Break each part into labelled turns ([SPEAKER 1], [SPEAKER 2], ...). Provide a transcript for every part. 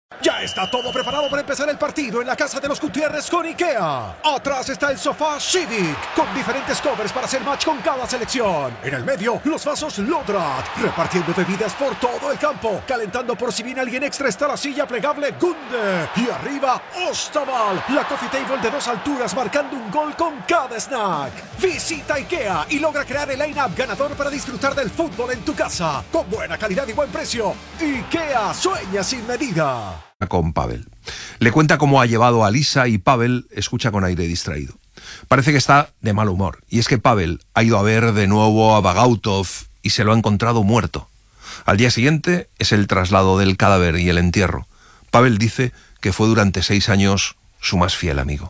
[SPEAKER 1] Ya está todo preparado para empezar el partido en la casa de los Gutiérrez con IKEA. Atrás está el sofá Civic, con diferentes covers para hacer match con cada selección. En el medio, los vasos Lodrat, repartiendo bebidas por todo el campo. Calentando por si viene alguien extra está la silla plegable Gunde. Y arriba, Ostaval, la coffee table de 2 alturas marcando un gol con cada snack. Visita IKEA y logra crear el line-up ganador para disfrutar del fútbol en tu casa. Con buena calidad y buen precio. IKEA sueña sin medida.
[SPEAKER 2] Con Pavel. Le cuenta cómo ha llevado a Lisa y Pavel escucha con aire distraído. Parece que está de mal humor, y es que Pavel ha ido a ver de nuevo a Bagautov y se lo ha encontrado muerto. Al día siguiente es el traslado del cadáver y el entierro. Pavel dice que fue durante 6 años su más fiel amigo.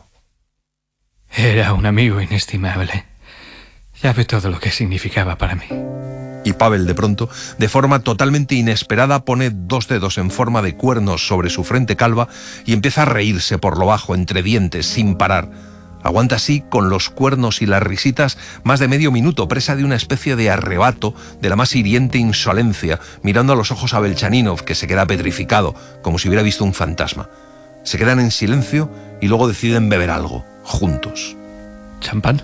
[SPEAKER 3] Era un amigo inestimable. Ya ve todo lo que significaba para mí.
[SPEAKER 2] Y Pavel, de pronto, de forma totalmente inesperada, pone 2 dedos en forma de cuernos sobre su frente calva y empieza a reírse por lo bajo, entre dientes, sin parar. Aguanta así, con los cuernos y las risitas, más de medio minuto, presa de una especie de arrebato de la más hiriente insolencia, mirando a los ojos a Belchaninov, que se queda petrificado, como si hubiera visto un fantasma. Se quedan en silencio y luego deciden beber algo, juntos.
[SPEAKER 3] ¿Champán?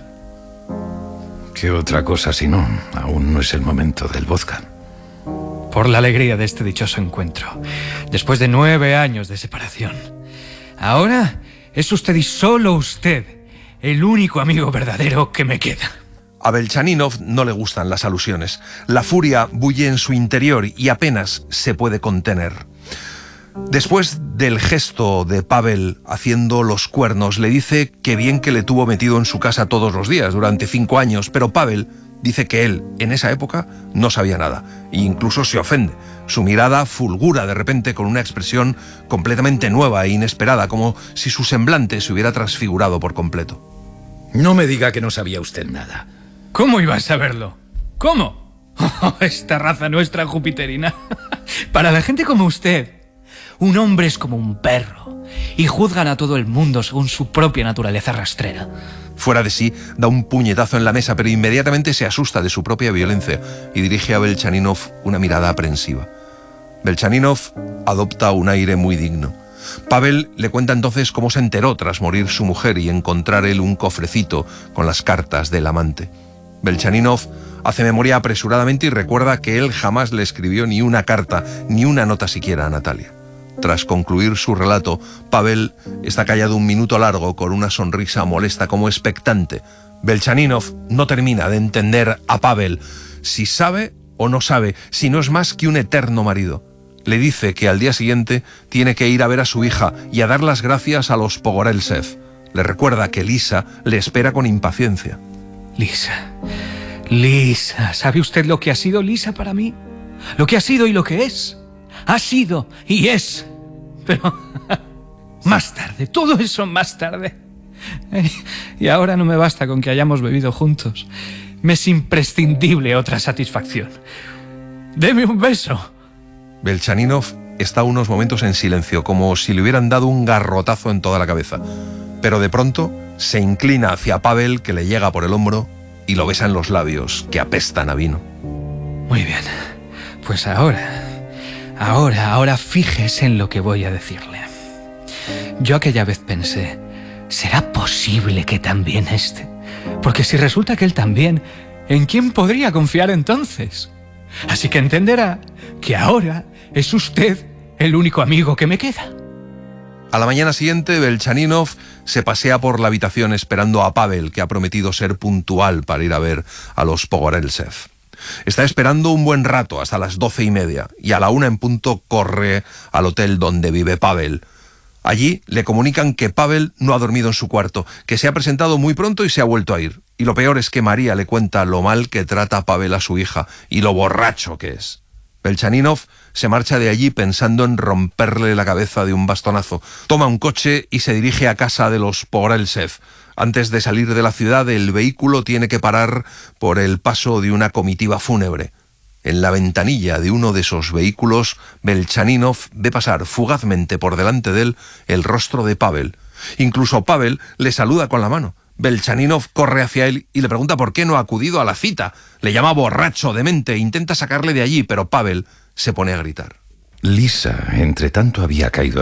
[SPEAKER 4] ¿Qué otra cosa si no? Aún no es el momento del vodka.
[SPEAKER 3] Por la alegría de este dichoso encuentro, después de 9 años de separación. Ahora es usted y solo usted el único amigo verdadero que me queda.
[SPEAKER 2] A Belchaninov no le gustan las alusiones. La furia bulle en su interior y apenas se puede contener. Después del gesto de Pavel haciendo los cuernos, le dice que bien que le tuvo metido en su casa todos los días durante 5 años, pero Pavel dice que él, en esa época, no sabía nada, e incluso se ofende. Su mirada fulgura de repente con una expresión completamente nueva e inesperada, como si su semblante se hubiera transfigurado por completo.
[SPEAKER 4] No me diga que no sabía usted nada.
[SPEAKER 3] ¿Cómo iba a saberlo? ¿Cómo? Oh, esta raza nuestra jupiterina. Para la gente como usted, un hombre es como un perro y juzgan a todo el mundo según su propia naturaleza rastrera.
[SPEAKER 2] Fuera de sí, da un puñetazo en la mesa, pero inmediatamente se asusta de su propia violencia y dirige a Belchaninov una mirada aprensiva. Belchaninov adopta un aire muy digno. Pavel le cuenta entonces cómo se enteró tras morir su mujer y encontrar él un cofrecito con las cartas del amante. Belchaninov hace memoria apresuradamente y recuerda que él jamás le escribió ni una carta, ni una nota siquiera a Natalia. Tras concluir su relato, Pavel está callado un minuto largo con una sonrisa molesta como expectante. Belchaninov no termina de entender a Pavel, si sabe o no sabe, si no es más que un eterno marido. Le dice que al día siguiente tiene que ir a ver a su hija y a dar las gracias a los Pogorelsev. Le recuerda que Lisa le espera con impaciencia.
[SPEAKER 3] Lisa, ¿sabe usted lo que ha sido Lisa para mí? Lo que ha sido y lo que es. Ha sido y es. Pero más tarde, todo eso más tarde. Y ahora no me basta con que hayamos bebido juntos. Me es imprescindible otra satisfacción. Deme un beso.
[SPEAKER 2] Belchaninov está unos momentos en silencio, como si le hubieran dado un garrotazo en toda la cabeza. Pero de pronto se inclina hacia Pavel, que le llega por el hombro, y lo besa en los labios, que apestan a vino.
[SPEAKER 3] Muy bien. Pues ahora fíjese en lo que voy a decirle. Yo aquella vez pensé, ¿será posible que también este? Porque si resulta que él también, ¿en quién podría confiar entonces? Así que entenderá que ahora es usted el único amigo que me queda.
[SPEAKER 2] A la mañana siguiente, Belchaninov se pasea por la habitación esperando a Pavel, que ha prometido ser puntual para ir a ver a los Pogorelsev. Está esperando un buen rato, hasta las 12:30, y a la 1 en punto corre al hotel donde vive Pavel. Allí le comunican que Pavel no ha dormido en su cuarto, que se ha presentado muy pronto y se ha vuelto a ir. Y lo peor es que María le cuenta lo mal que trata Pavel a su hija y lo borracho que es. Belchaninov se marcha de allí pensando en romperle la cabeza de un bastonazo. Toma un coche y se dirige a casa de los Pogorelsev. Antes de salir de la ciudad, el vehículo tiene que parar por el paso de una comitiva fúnebre. En la ventanilla de uno de esos vehículos, Belchaninov ve pasar fugazmente por delante de él el rostro de Pavel. Incluso Pavel le saluda con la mano. Belchaninov corre hacia él y le pregunta por qué no ha acudido a la cita. Le llama borracho, demente, intenta sacarle de allí, pero Pavel se pone a gritar.
[SPEAKER 4] Lisa, entre tanto, había caído